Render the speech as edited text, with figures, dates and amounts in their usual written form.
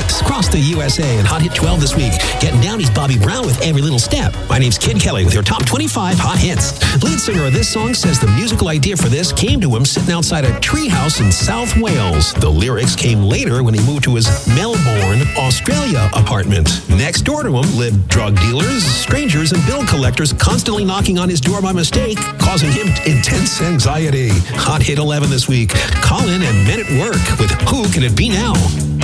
across the USA and Hot Hit 12 this week. Getting down, he's Bobby Brown with Every Little Step. My name's Kid Kelly with your top 25 hot hits. Lead singer of this song says the musical idea for this came to him sitting outside a treehouse in South Wales. The lyrics came later when he moved to his Melbourne, Australia apartment. Next door to him lived drug dealers, strangers, and bill collectors constantly knocking on his door by mistake, causing him intense anxiety. Hot Hit 11 this week. Call in and Men at Work with Who Can It Be Now?